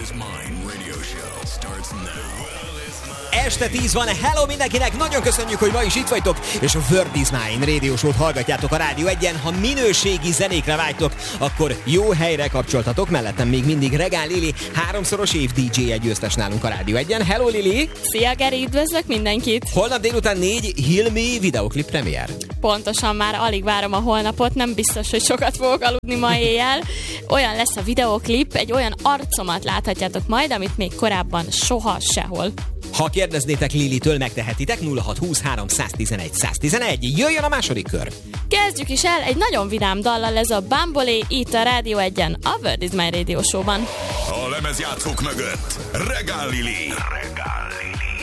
is Mine radio show starts now. Este 10 van, hello mindenkinek, nagyon köszönjük, hogy ma is itt vagytok, és a World is Mine radio show-t hallgatjátok a Rádió 1-en. Ha minőségi zenékre vágytok, akkor jó helyre kapcsoltatok, mellettem még mindig Regál Lili, 3-szoros év DJ-je győztes nálunk a Rádió 1-en. Hello Lili! Szia Geri, üdvözlök mindenkit! Holnap délután 4 Hilmi videoklip premier. Pontosan, már alig várom a holnapot, nem biztos, hogy sokat fogok aludni ma éjjel. Olyan lesz a videoklip, egy olyan arcomat láthatjátok majd, amit még korábban soha sehol. Ha kérdeznétek Lilitől, megtehetitek 0620 111 111. Jöjjön a második kör! Kezdjük is el egy nagyon vidám dallal, ez a Bambolé itt a Rádió 1-en, a World is Mine Radio Show-ban. A lemezjátszók mögött Regál Lili.